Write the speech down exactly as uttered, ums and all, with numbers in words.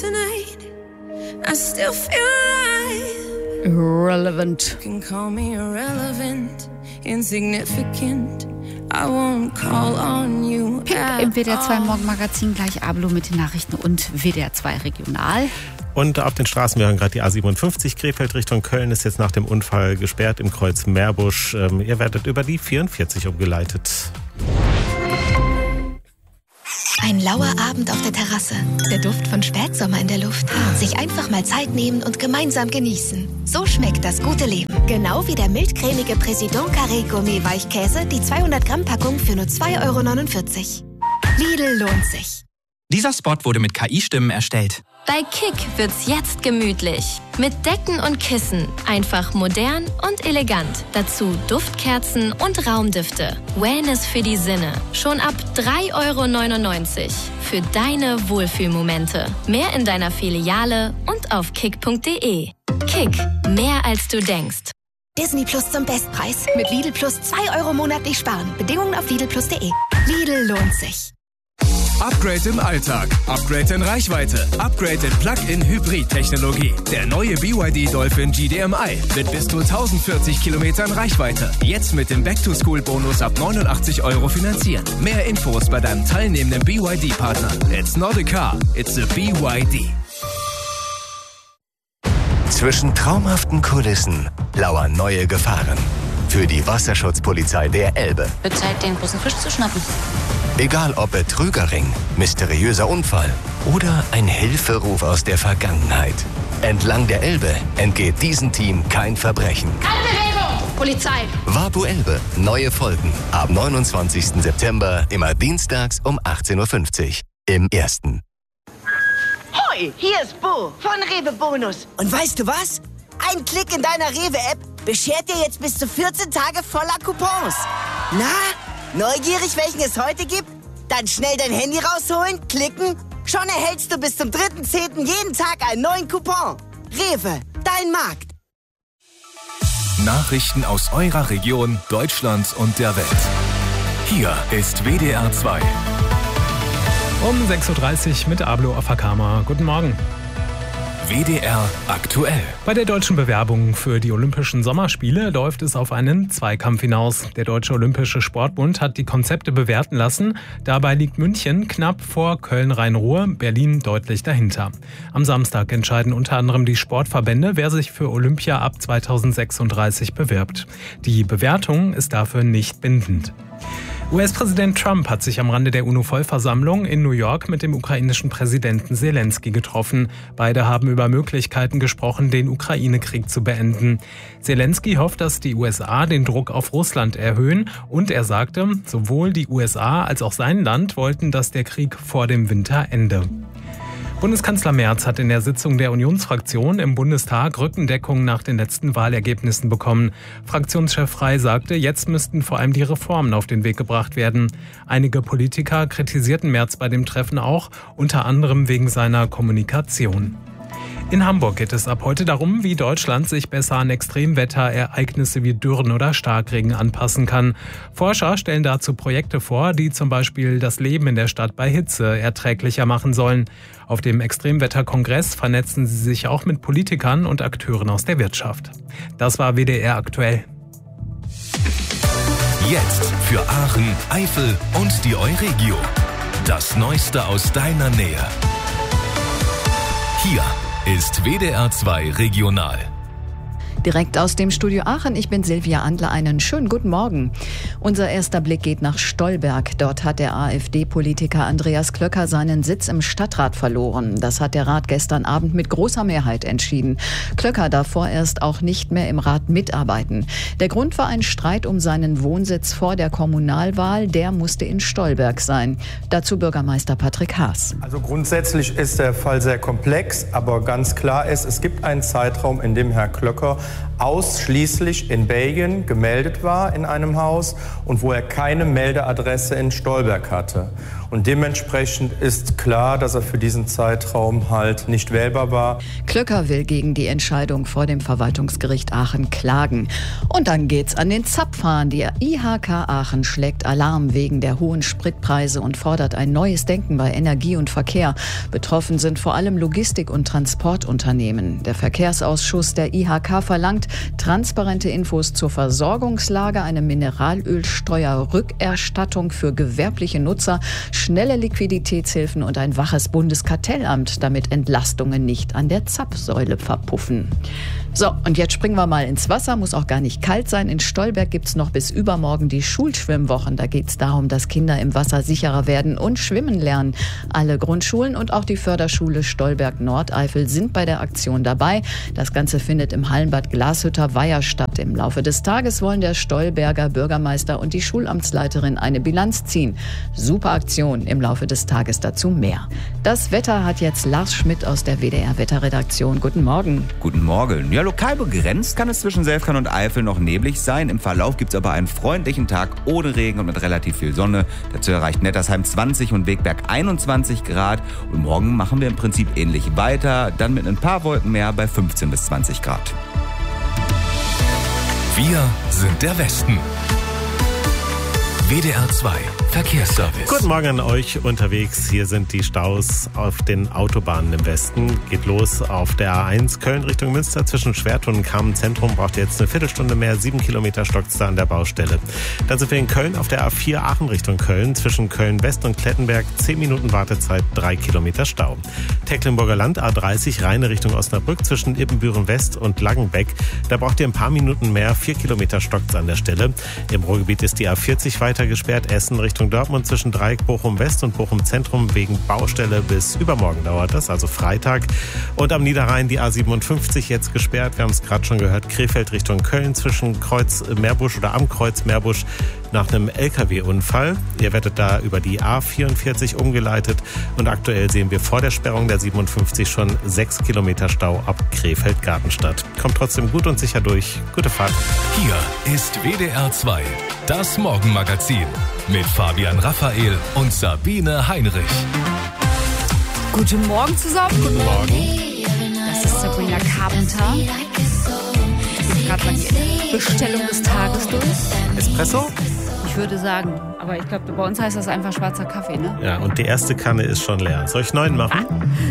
tonight, I still feel alive. Irrelevant. You can call me irrelevant, insignificant. I won't call on you. Pink im W D R zwei Morgenmagazin, gleich Ablo mit den Nachrichten und W D R zwei Regional. Und auf den Straßen, wir hören gerade die A siebenundfünfzig, Krefeld Richtung Köln ist jetzt nach dem Unfall gesperrt im Kreuz Meerbusch. Ähm, ihr werdet über die vierundvierzig umgeleitet. Ein lauer Abend auf der Terrasse, der Duft von Spätsommer in der Luft. Sich einfach mal Zeit nehmen und gemeinsam genießen. So schmeckt das gute Leben. Genau wie der mildcremige Président Carré Gourmet Weichkäse, die zweihundert Gramm Packung für nur zwei Euro neunundvierzig. Lidl lohnt sich. Dieser Spot wurde mit K I-Stimmen erstellt. Bei Kick wird's jetzt gemütlich. Mit Decken und Kissen. Einfach modern und elegant. Dazu Duftkerzen und Raumdüfte. Wellness für die Sinne. Schon ab drei Euro neunundneunzig. Für deine Wohlfühlmomente. Mehr in deiner Filiale und auf kick punkt de. Kick. Mehr als du denkst. Disney Plus zum Bestpreis. Mit Lidl Plus zwei Euro monatlich sparen. Bedingungen auf lidl plus punkt de. Lidl lohnt sich. Upgrade im Alltag, Upgrade in Reichweite, Upgrade in Plug-in-Hybrid-Technologie. Der neue B Y D Dolphin G D M I mit bis zu tausendvierzig Kilometern Reichweite. Jetzt mit dem Back-to-School-Bonus ab neunundachtzig Euro finanzieren. Mehr Infos bei deinem teilnehmenden B Y D-Partner. It's not a car, it's a B Y D. Zwischen traumhaften Kulissen lauern neue Gefahren. Für die Wasserschutzpolizei der Elbe. Wird Zeit, den großen Fisch zu schnappen. Egal ob Betrügerring, mysteriöser Unfall oder ein Hilferuf aus der Vergangenheit. Entlang der Elbe entgeht diesem Team kein Verbrechen. Keine Bewegung! Polizei! Wapu Elbe, neue Folgen. Ab neunundzwanzigsten September, immer dienstags um achtzehn Uhr fünfzig. Im Ersten. Hoi, hier ist Bo von Rewe Bonus. Und weißt du was? Ein Klick in deiner Rewe-App beschert dir jetzt bis zu vierzehn Tage voller Coupons. Na, neugierig, welchen es heute gibt? Dann schnell dein Handy rausholen, klicken. Schon erhältst du bis zum dritten zehnten jeden Tag einen neuen Coupon. Rewe, dein Markt. Nachrichten aus eurer Region, Deutschlands und der Welt. Hier ist W D R zwei. Um sechs Uhr dreißig mit Ablo Afakama. Guten Morgen. W D R aktuell. Bei der deutschen Bewerbung für die Olympischen Sommerspiele läuft es auf einen Zweikampf hinaus. Der Deutsche Olympische Sportbund hat die Konzepte bewerten lassen. Dabei liegt München knapp vor Köln-Rhein-Ruhr, Berlin deutlich dahinter. Am Samstag entscheiden unter anderem die Sportverbände, wer sich für Olympia ab zweitausendsechsunddreißig bewirbt. Die Bewertung ist dafür nicht bindend. U S-Präsident Trump hat sich am Rande der UNO-Vollversammlung in New York mit dem ukrainischen Präsidenten Zelensky getroffen. Beide haben über Möglichkeiten gesprochen, den Ukraine-Krieg zu beenden. Zelensky hofft, dass die U S A den Druck auf Russland erhöhen und er sagte, sowohl die U S A als auch sein Land wollten, dass der Krieg vor dem Winter ende. Bundeskanzler Merz hat in der Sitzung der Unionsfraktion im Bundestag Rückendeckung nach den letzten Wahlergebnissen bekommen. Fraktionschef Frey sagte, jetzt müssten vor allem die Reformen auf den Weg gebracht werden. Einige Politiker kritisierten Merz bei dem Treffen auch, unter anderem wegen seiner Kommunikation. In Hamburg geht es ab heute darum, wie Deutschland sich besser an Extremwetterereignisse wie Dürren oder Starkregen anpassen kann. Forscher stellen dazu Projekte vor, die zum Beispiel das Leben in der Stadt bei Hitze erträglicher machen sollen. Auf dem Extremwetterkongress vernetzen sie sich auch mit Politikern und Akteuren aus der Wirtschaft. Das war W D R aktuell. Jetzt für Aachen, Eifel und die Euregio. Das Neueste aus deiner Nähe. Hier ist W D R zwei Regional. Direkt aus dem Studio Aachen, ich bin Silvia Andler, einen schönen guten Morgen. Unser erster Blick geht nach Stolberg. Dort hat der AfD-Politiker Andreas Klöcker seinen Sitz im Stadtrat verloren. Das hat der Rat gestern Abend mit großer Mehrheit entschieden. Klöcker darf vorerst auch nicht mehr im Rat mitarbeiten. Der Grund war ein Streit um seinen Wohnsitz vor der Kommunalwahl. Der musste in Stolberg sein. Dazu Bürgermeister Patrick Haas. Also grundsätzlich ist der Fall sehr komplex, aber ganz klar ist, es gibt einen Zeitraum, in dem Herr Klöcker ausschließlich in Belgien gemeldet war in einem Haus und wo er keine Meldeadresse in Stolberg hatte. Und dementsprechend ist klar, dass er für diesen Zeitraum halt nicht wählbar war. Klöcker will gegen die Entscheidung vor dem Verwaltungsgericht Aachen klagen. Und dann geht's an den Zapfhahn. Die I H K Aachen schlägt Alarm wegen der hohen Spritpreise und fordert ein neues Denken bei Energie und Verkehr. Betroffen sind vor allem Logistik- und Transportunternehmen. Der Verkehrsausschuss der I H K verlangt transparente Infos zur Versorgungslage, eine Mineralölsteuerrückerstattung für gewerbliche Nutzer, schnelle Liquiditätshilfen und ein waches Bundeskartellamt, damit Entlastungen nicht an der Zapfsäule verpuffen. So, und jetzt springen wir mal ins Wasser, muss auch gar nicht kalt sein. In Stolberg gibt's noch bis übermorgen die Schulschwimmwochen. Da geht's darum, dass Kinder im Wasser sicherer werden und schwimmen lernen. Alle Grundschulen und auch die Förderschule Stolberg Nordeifel sind bei der Aktion dabei. Das Ganze findet im Hallenbad Glashütter Weiher statt. Im Laufe des Tages wollen der Stolberger Bürgermeister und die Schulamtsleiterin eine Bilanz ziehen. Super Aktion, im Laufe des Tages dazu mehr. Das Wetter hat jetzt Lars Schmidt aus der W D R-Wetterredaktion. Guten Morgen. Guten Morgen. Ja, lokal begrenzt kann es zwischen Selfkern und Eifel noch neblig sein. Im Verlauf gibt es aber einen freundlichen Tag ohne Regen und mit relativ viel Sonne. Dazu erreicht Nettersheim zwanzig und Wegberg einundzwanzig Grad. Und morgen machen wir im Prinzip ähnlich weiter, dann mit ein paar Wolken mehr bei fünfzehn bis zwanzig Grad. Wir sind der Westen. W D R zwei Verkehrsservice. Guten Morgen an euch unterwegs. Hier sind die Staus auf den Autobahnen im Westen. Geht los auf der A eins Köln Richtung Münster zwischen Schwertun und Kamen-Zentrum. Braucht ihr jetzt eine Viertelstunde mehr. Sieben Kilometer stockt's da an der Baustelle. Dann sind wir in Köln auf der A vier Aachen Richtung Köln. Zwischen Köln-West und Klettenberg zehn Minuten Wartezeit, drei Kilometer Stau. Tecklenburger Land A dreißig Rheine Richtung Osnabrück zwischen Ibbenbüren West und Langenbeck. Da braucht ihr ein paar Minuten mehr. Vier Kilometer stockt's an der Stelle. Im Ruhrgebiet ist die A vierzig weiter gesperrt. Essen Richtung Dortmund zwischen Dreieck Bochum West und Bochum Zentrum wegen Baustelle bis übermorgen dauert das, also Freitag. Und am Niederrhein die A siebenundfünfzig jetzt gesperrt. Wir haben es gerade schon gehört. Krefeld Richtung Köln zwischen Kreuz Meerbusch oder am Kreuz Meerbusch nach einem L K W-Unfall. Ihr werdet da über die A vierundvierzig umgeleitet und aktuell sehen wir vor der Sperrung der siebenundfünfzig schon sechs Kilometer Stau ab Krefeld-Gartenstadt. Kommt trotzdem gut und sicher durch. Gute Fahrt. Hier ist W D R zwei, das Morgenmagazin mit Fabian Raphael und Sabine Heinrich. Guten Morgen zusammen. Guten Morgen. Das ist Sabrina Carpenter. Ich gebe gerade mal die Bestellung des Tages durch. Espresso? Ich würde sagen, aber ich glaube, bei uns heißt das einfach schwarzer Kaffee, ne? Ja, und die erste Kanne ist schon leer. Soll ich neun machen?